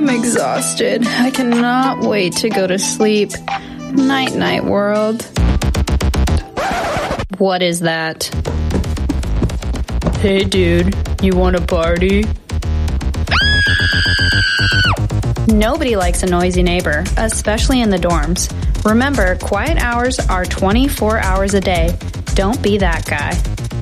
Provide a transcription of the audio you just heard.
I'm exhausted. I cannot wait to go to sleep. Night, night, world. What is that? Hey, dude, you want to party? Nobody likes a noisy neighbor, especially in the dorms. Remember, quiet hours are 24 hours a day. Don't be that guy.